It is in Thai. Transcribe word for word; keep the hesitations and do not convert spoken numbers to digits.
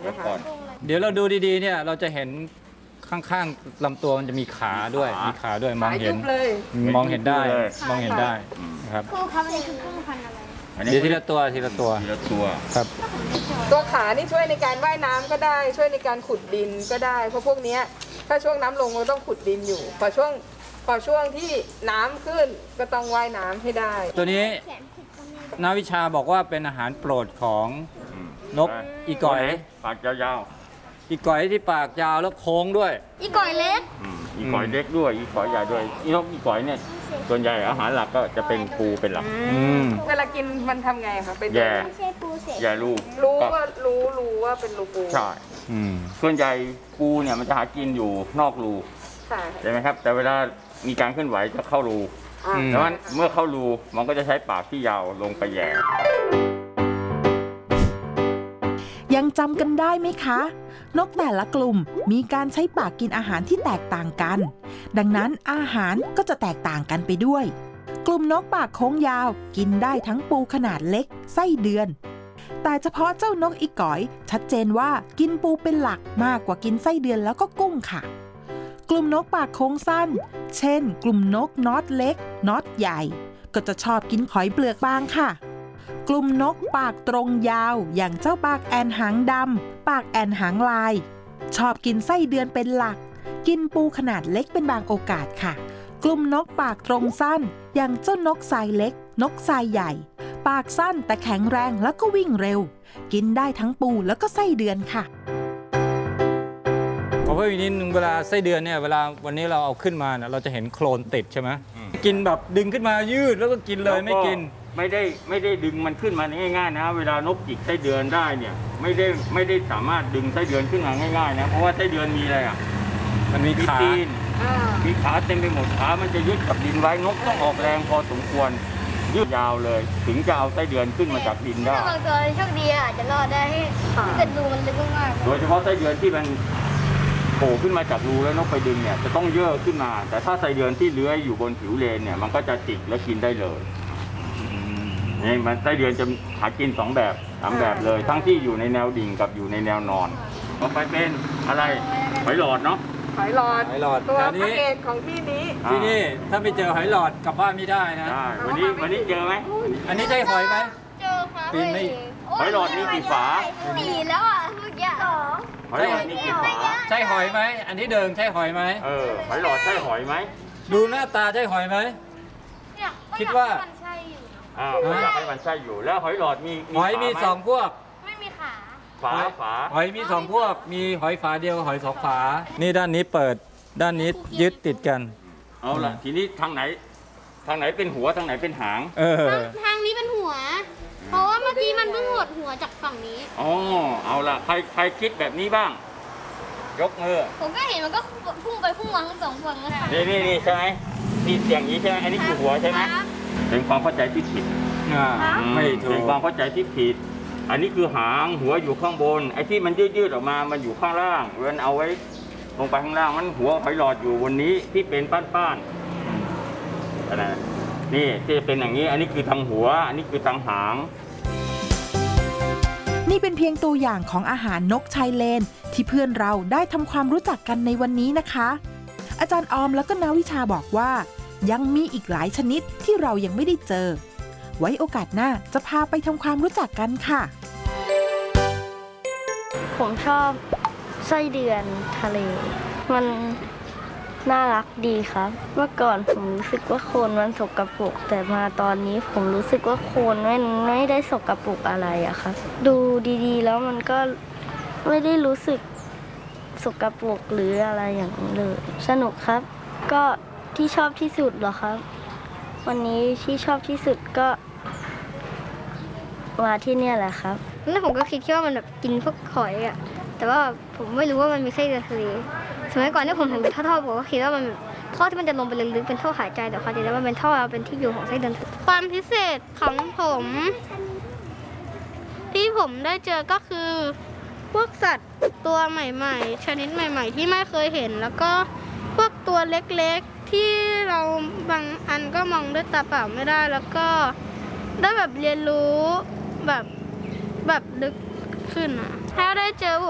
นะคะเดี๋ยวเราดูดีๆเนี่ยเราจะเห็นข้างๆลำตัวมันจะมีขาด้วยมีขาด้วยมองเห็นมองเห็นได้มองเห็นได้ครับครูครับอันนี้คือกุ้งพันอะไรเดี๋ยวทีละตัวทีละตัวทีละตัวครับตัวขานี่ช่วยในการว่ายน้ำก็ได้ช่วยในการขุดดินก็ได้เพราะพวกนี้ถ้าช่วงน้ำลงเราต้องขุดดินอยู่พอช่วงพอช่วงที่น้ำขึ้นก็ต้องว่ายน้ำให้ได้ตัวนี้นักวิชาบอกว่าเป็นอาหารโปรดของนกอีก่อยปากยาวๆอีก่อยที่ปากยาวแล้วโค้งด้วยอีก่อยเล็กอีก่อยเล็กด้วยอีก่อยใหญ่ด้วยอีนกอีก่อยเนี่ยส่วนใหญ่อาหารหลักก็จะเป็นปูเป็นหลักเวลากินมันทำไงคะเป็นแย่แย่ลูกรู้ว่ารู้รู้ว่าเป็นรูปูใช่ส่วนใหญ่ปูเนี่ยมันจะหากินอยู่นอกรูใช่ไหมครับแต่เวลามีการเคลื่อนไหวจะเข้ารูแล้วเมื่อเข้ารูมันก็จะใช้ปากที่ยาวลงไปแย่ยังจำกันได้ไหมคะ นกแต่ละกลุ่มมีการใช้ปากกินอาหารที่แตกต่างกันดังนั้นอาหารก็จะแตกต่างกันไปด้วยกลุ่มนกปากโค้งยาวกินได้ทั้งปูขนาดเล็กไส้เดือนแต่เฉพาะเจ้านกอีก๋อยชัดเจนว่ากินปูเป็นหลักมากกว่ากินไส้เดือนแล้วก็กุ้งค่ะกลุ่มนกปากโค้งสั้นเช่นกลุ่มนกน็อตเล็กน็อตใหญ่ก็จะชอบกินหอยเปลือกบางค่ะกลุ่มนกปากตรงยาวอย่างเจ้าปากแอนหางดำปากแอนหางลายชอบกินไส้เดือนเป็นหลักกินปูขนาดเล็กเป็นบางโอกาสค่ะกลุ่มนกปากตรงสั้นอย่างเจ้านกทรายเล็กนกทรายใหญ่ปากสั้นแต่แข็งแรงแล้วก็วิ่งเร็วกินได้ทั้งปูแล้วก็ไส้เดือนค่ะขอเพิ่มอีกนิดนึงเวลาไส้เดือนเนี่ยเวลาวันนี้เราเอาขึ้นมาเนี่ยเราจะเห็นโคลนติดใช่ไหมกินแบบดึงขึ้นมายืดแล้วก็กินเลยไม่กินไม่ได้ไม่ได้ดึงมันขึ้นมาง่ายๆนะเวลานกจิกไส้เดือนได้เนี่ยไม่ได้ไม่ได้สามารถดึงไส้เดือนขึ้นมาง่ายๆนะเพราะว่าไส้เดือนมีอะไรอ่ะมันมีขามีขาเต็มไปหมดขามันจะยึดกับดินไว้นกต้องออกแรงพอสมควรยืดยาวเลยถึงจะเอาไส้เดือนขึ้นมาจากดินได้บางตัวโชคดีอาจจะรอดได้ถ้าเกิดรูมันลึกมากโดยเฉพาะไส้เดือนที่มันโผล่ขึ้นมาจากรูแล้วนกไปดึงเนี่ยจะต้องเยื่อขึ้นมาแต่ถ้าไส้เดือนที่เลื้อยอยู่บนผิวเลนเนี่ยมันก็จะจิกและกินได้เลยนี่มันไส้เดือนจะหากินสองแบบสามแบบเลยทั้งที่อยู่ในแนวดิ่งกับอยู่ในแนวนอนต่อไปเป็นอะไรหอยหลอดเนาะหอยหลอดหอยหลอดตัวพระเอกของที่นี้ที่นี่ถ้าไม่เจอหอยหลอดกลับบ้านไม่ได้นะวันนี้วันนี้เจอไหมอันนี้ใช่หอยไหมเจอครับหอยหลอดมีกี่ฝาสี่แล้วอ่ะเมื่อกี้หอยหลอดมีกี่ฝาใช่หอยไหมอันที่เดิมใช่หอยไหมเออหอยหลอดใช่หอยไหมดูหน้าตาใช่หอยไหมคิดว่าอ้าวอยากให้มันใช่อยู่แล้วหอยหลอดมีหอยมีสองพวกไม่มีขาฝาฝาหอยมีสองพวกมีหอยฝาเดียวหอยสองฝานี่ด้านนี้เปิดด้านนี้ยึดติดกันเอาล่ะทีนี้ทางไหนทางไหนเป็นหัวทางไหนเป็นหางเออทางนี้เป็นหัวเพราะว่าเมื่อกี้มันเพิ่งหดหัวจากฝั่งนี้อ๋อเอาล่ะใครใครคิดแบบนี้บ้างยกมือผมก็เห็นมันก็พุ่งไปพุ่งมาทั้งสองฝั่งเลยนี่นี่นี่ใช่ไหมที่เสียงนี้ใช่ไหมอันนี้คือหัวใช่ไหมเป็นความเข้าใจที่ผิดไม่ถูกเป็นความเข้าใจที่ผิดอันนี้คือหางหัวอยู่ข้างบนไอ้ที่มันยืดๆออกมามันอยู่ข้างล่างเว้นเอาไว้ลงไปข้างล่างมันหัวหอยหลอดอยู่บนนี้ที่เป็นป้านๆอะไรนี่ที่เป็นอย่างนี้อันนี้คือทางหัวอันนี้คือทางหางนี่เป็นเพียงตัวอย่างของอาหารนกชายเลนที่เพื่อนเราได้ทำความรู้จักกันในวันนี้นะคะอาจารย์ออมแล้วก็นักวิชาบอกว่ายังมีอีกหลายชนิดที่เรายังไม่ได้เจอไว้โอกาสหน้าจะพาไปทำความรู้จักกันค่ะผมชอบไส้เดือนทะเลมันน่ารักดีครับเมื่อก่อนผมรู้สึกว่าโคลนมันสกปรกแต่มาตอนนี้ผมรู้สึกว่าโคลนไม่ไม่ได้สกปรกอะไรอะครับดูดีๆแล้วมันก็ไม่ได้รู้สึกสกปรกหรืออะไรอย่างนี้เลยสนุกครับก็ที่ชอบที่สุดเหรอครับวันนี้ที่ชอบที่สุดก็มาที่นี่แหละครับแล้วผมก็คิดว่ามันแบบกินพวกหอยอ่ะแต่ว่าผมไม่รู้ว่ามันมีไส้เดือนทะเลสมัยก่อนที่ผมเห็นท่อๆผมก็คิดว่ามันท่อที่มันจะลงไปลึกๆเป็นท่อหายใจแต่ความจริงแล้วมันเป็นท่อเป็นที่อยู่ของไส้เดือนความพิเศษของผมที่ผมได้เจอก็คือพวกสัตว์ตัวใหม่ๆชนิดใหม่ๆที่ไม่เคยเห็นแล้วก็พวกตัวเล็กๆที่เราบางอันก็มองด้วยตาเปล่าไม่ได้แล้วก็ได้แบบเรียนรู้แบบแบบลึกขึ้นอ่ะถ้าได้เจอ